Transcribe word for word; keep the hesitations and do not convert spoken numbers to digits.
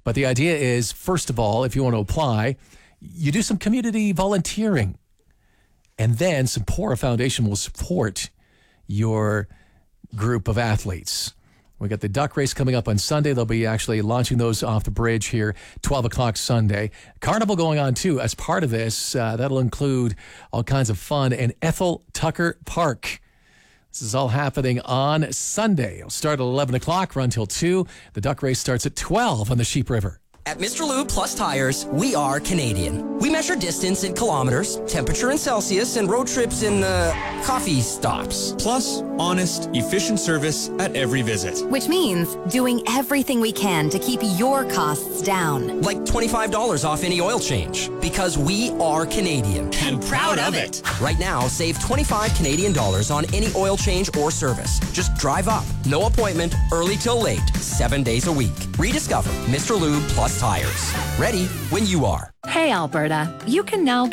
But the idea is, first of all, if you want to apply, you do some community volunteering. And then Sephora Foundation will support your group of athletes. We got the duck race coming up on Sunday. They'll be actually launching those off the bridge here, twelve o'clock Sunday. Carnival going on, too. As part of this, uh, that'll include all kinds of fun in Ethel Tucker Park. This is all happening on Sunday. It'll start at eleven o'clock, run till two. The duck race starts at twelve on the Sheep River. At Mister Lube Plus Tires, we are Canadian. We measure distance in kilometers, temperature in Celsius, and road trips in, uh, coffee stops. Plus, honest, efficient service at every visit. Which means doing everything we can to keep your costs down. Like twenty-five dollars off any oil change. Because we are Canadian. And proud of it. Right now, save twenty-five Canadian dollars on any oil change or service. Just drive up. No appointment, early till late, seven days a week. Rediscover Mister Lube Plus Tires. Ready when you are. Hey, Alberta, you can now get